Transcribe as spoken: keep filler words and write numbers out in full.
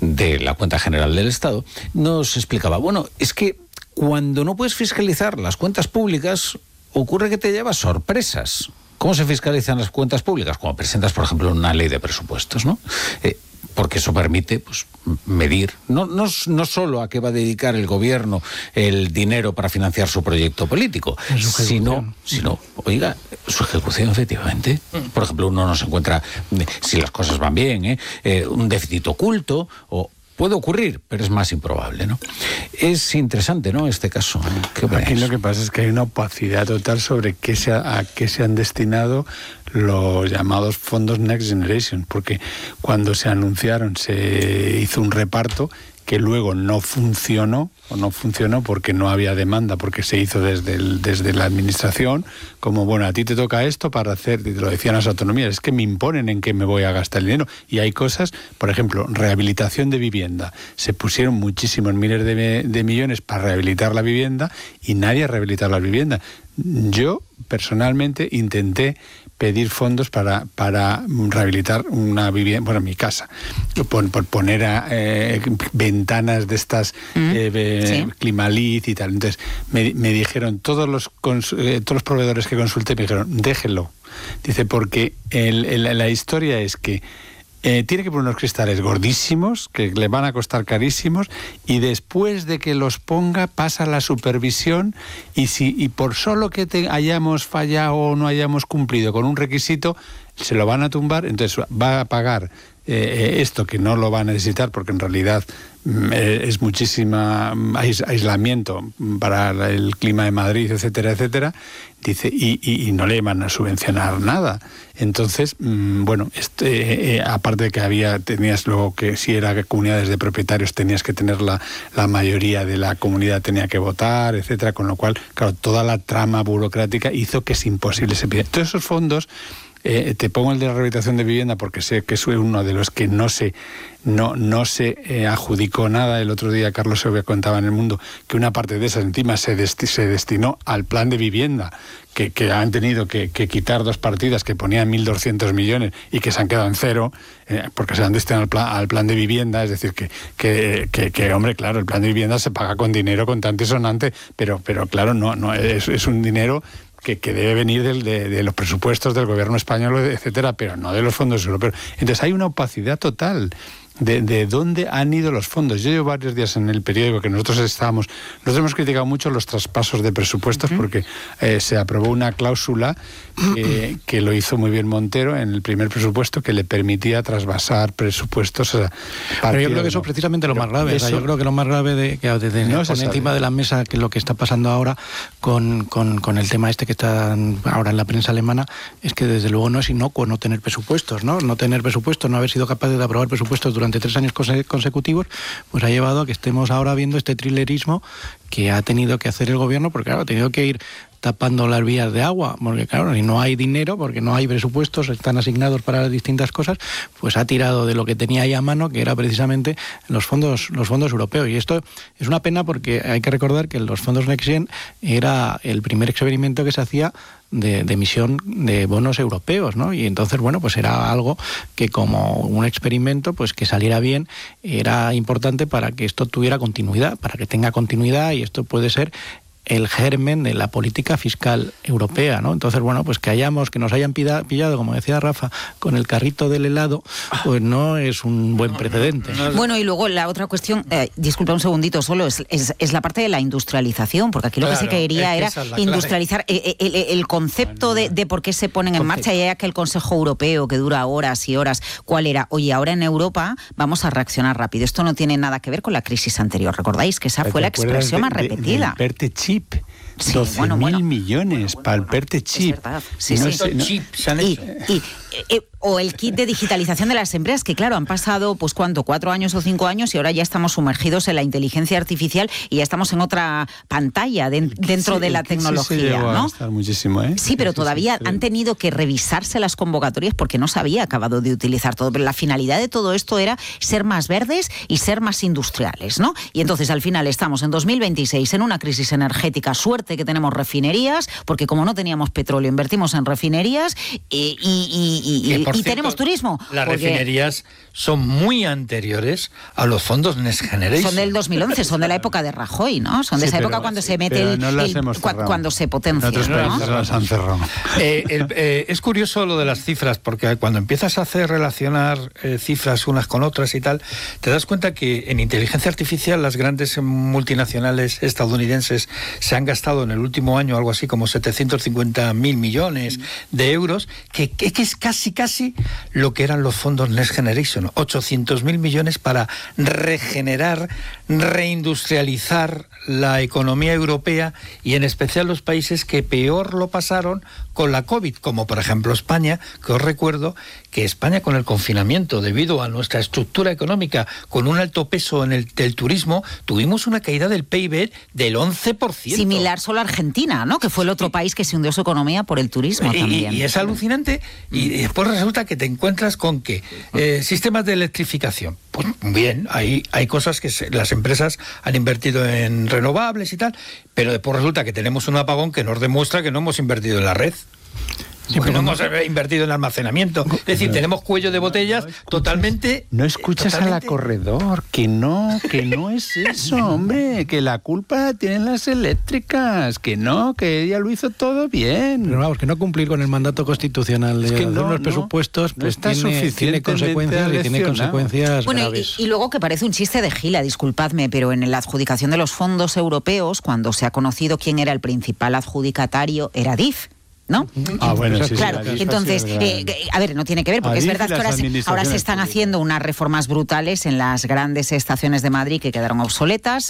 de la Cuenta General del Estado, nos explicaba, bueno, es que cuando no puedes fiscalizar las cuentas públicas, ocurre que te llevas sorpresas. ¿Cómo se fiscalizan las cuentas públicas? Cuando presentas, por ejemplo, una ley de presupuestos, ¿no? Eh, porque eso permite, pues, medir, no, no, no solo a qué va a dedicar el gobierno el dinero para financiar su proyecto político, sino, sino, oiga, su ejecución, efectivamente. Por ejemplo, uno no se encuentra, si las cosas van bien, ¿eh? Eh, un déficit oculto, o puede ocurrir, pero es más improbable, ¿no? Es interesante, ¿no?, este caso. ¿Qué opináis? Aquí lo que pasa es que hay una opacidad total sobre qué se ha, a qué se han destinado los llamados fondos Next Generation, porque cuando se anunciaron se hizo un reparto que luego no funcionó, o no funcionó porque no había demanda, porque se hizo desde, el, desde la administración, como, bueno, a ti te toca esto para hacer, y te lo decían las autonomías, es que me imponen en qué me voy a gastar el dinero. Y hay cosas, por ejemplo, rehabilitación de vivienda. Se pusieron muchísimos miles de, de millones para rehabilitar la vivienda y nadie ha rehabilitado la vivienda. Yo, personalmente, intenté pedir fondos para, para rehabilitar una vivienda, bueno, mi casa, por, por poner a, eh, ventanas de estas mm, eh, sí. Climaliz y tal. Entonces me, me dijeron, todos los cons, eh, todos los proveedores que consulté me dijeron, déjenlo. Dice, porque el, el, la historia es que Eh, tiene que poner unos cristales gordísimos que le van a costar carísimos, y después de que los ponga pasa la supervisión, y si y por solo que te hayamos fallado o no hayamos cumplido con un requisito se lo van a tumbar. Entonces va a pagar eh, esto que no lo va a necesitar, porque en realidad eh, es muchísima ais, aislamiento para el clima de Madrid, etcétera, etcétera. Dice, y, y, y no le van a subvencionar nada. Entonces, mmm, bueno, este, eh, aparte de que había, tenías luego que, si era comunidades de propietarios, tenías que tener la, la mayoría de la comunidad tenía que votar, etcétera, con lo cual, claro, toda la trama burocrática hizo que es imposible se pida. Todos esos fondos, eh, te pongo el de la rehabilitación de vivienda porque sé que es uno de los que no se no no se eh, adjudicó nada. El otro día Carlos Segovia contaba en El Mundo que una parte de esas encima se, desti- se destinó al plan de vivienda, que, que han tenido que, que quitar dos partidas que ponían mil doscientos millones y que se han quedado en cero, eh, porque se han destinado al plan, al plan de vivienda. Es decir, que, que, que, que, hombre, claro, el plan de vivienda se paga con dinero contante y sonante, pero, pero claro, no, no es, es un dinero que, que debe venir del, de, de los presupuestos del gobierno español, etcétera, pero no de los fondos europeos. Entonces hay una opacidad total de, de dónde han ido los fondos. Yo llevo varios días en el periódico que nosotros estábamos, nosotros hemos criticado mucho los traspasos de presupuestos, uh-huh. porque eh, se aprobó una cláusula que, que lo hizo muy bien Montero en el primer presupuesto, que le permitía trasvasar presupuestos. O sea, pero yo creo que eso es precisamente lo más grave. Eso, o sea, yo creo que lo más grave de, que de, de, no poner encima de la mesa que lo que está pasando ahora con, con, con el tema este que está ahora en la prensa alemana es que desde luego no es inocuo no tener presupuestos, ¿no? No tener presupuestos, no haber sido capaz de aprobar presupuestos durante tres años conse- consecutivos, pues ha llevado a que estemos ahora viendo este trilerismo que ha tenido que hacer el gobierno, porque claro, ha tenido que ir tapando las vías de agua, porque claro, si no hay dinero, porque no hay presupuestos, están asignados para distintas cosas, pues ha tirado de lo que tenía ahí a mano, que era precisamente los fondos, los fondos europeos. Y esto es una pena porque hay que recordar que los fondos Next Gen era el primer experimento que se hacía de, de emisión de bonos europeos, ¿no? Y entonces, bueno, pues era algo que como un experimento, pues que saliera bien, era importante para que esto tuviera continuidad, para que tenga continuidad, y esto puede ser el germen de la política fiscal europea, ¿no? Entonces, bueno, pues que hayamos, que nos hayan pida, pillado, como decía Rafa, con el carrito del helado, pues no es un buen precedente. Bueno, y luego la otra cuestión, eh, disculpa un segundito solo, es, es, es la parte de la industrialización, porque aquí lo claro, que se quería es que era industrializar el, el, el concepto de, de por qué se ponen en marcha, ya que el Consejo Europeo, que dura horas y horas, ¿cuál era? Oye, ahora en Europa vamos a reaccionar rápido. Esto no tiene nada que ver con la crisis anterior. ¿Recordáis que esa fue la expresión de, más repetida? De, de chip. Sí, doce bueno, mil bueno, millones bueno, para bueno, el PERTE chip. Sí, no sí. Sé, no. Chip, se han y, hecho. y, y, o el kit de digitalización de las empresas, que claro, han pasado, pues ¿cuánto? Cuatro años o cinco años y ahora ya estamos sumergidos en la inteligencia artificial y ya estamos en otra pantalla de, dentro sí, de la tecnología, sí se llegó ¿no? A estar muchísimo, ¿eh? Sí, pero sí, todavía sí, sí. han tenido que revisarse las convocatorias porque no se había acabado de utilizar todo. Pero la finalidad de todo esto era ser más verdes y ser más industriales, ¿no? Y entonces al final estamos en dos mil veintiséis en una crisis energética. Suerte que tenemos refinerías, porque como no teníamos petróleo, invertimos en refinerías y, y, y, y, y cierto, tenemos turismo. Las porque... refinerías son muy anteriores a los fondos Next Generation. Son del dos mil once, son de la época de Rajoy, ¿no? Son de sí, esa época cuando sí, se mete el, no el cuando se potencia. En otros países ¿no? las han cerrado. Eh, el, eh, es curioso lo de las cifras, porque cuando empiezas a hacer relacionar eh, cifras unas con otras y tal, te das cuenta que en inteligencia artificial las grandes multinacionales estadounidenses se han gastado en el último año algo así como setecientos cincuenta mil millones de euros, que, que, que es casi casi lo que eran los fondos Next Generation, ochocientos mil millones para regenerar, reindustrializar la economía europea y en especial los países que peor lo pasaron con la COVID, como por ejemplo España, que os recuerdo que España con el confinamiento, debido a nuestra estructura económica, con un alto peso en el del turismo, tuvimos una caída del P I B del once por ciento. Similar solo a Argentina, ¿no? Que fue el otro sí. país que se hundió su economía por el turismo y, también. Y es alucinante, y después resulta que te encuentras con que eh, sistemas de electrificación, pues bien, hay, hay cosas que se, las empresas han invertido en renovables y tal, pero después resulta que tenemos un apagón que nos demuestra que no hemos invertido en la red. Sí, porque no hemos invertido en almacenamiento. Es decir, tenemos cuello de botellas no escuchas, totalmente... No escuchas totalmente... al acogedor, que no, que no es eso, hombre, que la culpa tienen las eléctricas, que no, que ella lo hizo todo bien. Pero vamos, que no cumplir con el mandato constitucional de es que no, los presupuestos pues no tiene, tiene consecuencias y tiene consecuencias bueno, graves. Y, y luego que parece un chiste de gila, disculpadme, pero en la adjudicación de los fondos europeos, cuando se ha conocido quién era el principal adjudicatario, era D I F. ¿No? Ah, bueno, sí, claro, sí, entonces, eh, a ver, no tiene que ver, porque es verdad que ahora se, ahora se están haciendo unas reformas brutales en las grandes estaciones de Madrid que quedaron obsoletas,